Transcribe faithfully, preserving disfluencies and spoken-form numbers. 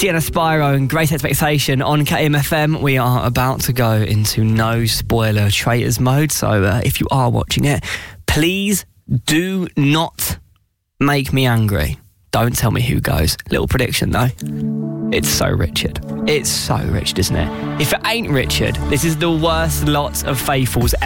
Sienna Spyro and Great Expectation on K M F M. We are about to go into no spoiler traitors mode, so uh, if you are watching it, please do not make me angry. Don't tell me who goes. Little prediction though. It's so Richard. It's so Richard, isn't it? If it ain't Richard, this is the worst lot of faithfuls